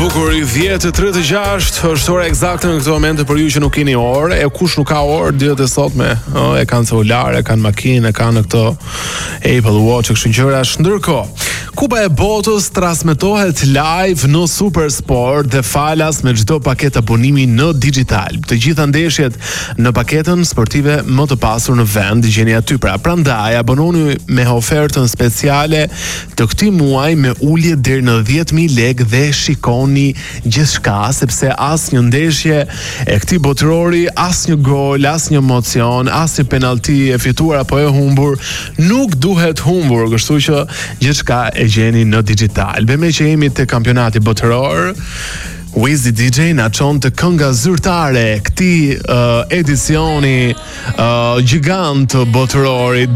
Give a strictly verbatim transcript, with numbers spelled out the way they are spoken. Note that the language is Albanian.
bukur, dhjetë e tridhjetë e gjashtë është ora eksakte në këtë moment për ju që nuk keni orë. E kush nuk ka orë ditët e sotme, oh, e kanë celular, e kanë makinë, e kanë këto Apple Watch, kështu gjërash. Ndërkohë, Kupa e Botës transmetohet live në Supersport dhe falas me çdo paketë abonimi në digital. Të gjitha ndeshjet në paketën sportive më të pasur në vend gjeni aty. Pra, prandaj abononi me ofertën speciale të këtij muaji me ulje deri në dhjetë mijë lekë dhe shikoni gjithçka, sepse asnjë ndeshje e këtij botërori, asnjë gol, asnjë emocion, asnjë penalti e fituar apo e humbur nuk duhet humbur, kështu që gjithçka e gjeni në digital. Beme që jemi te kampionati botëror, Wizzy D J na çon të kënga zyrtare këtij uh, edicioni uh, gjigant botërori.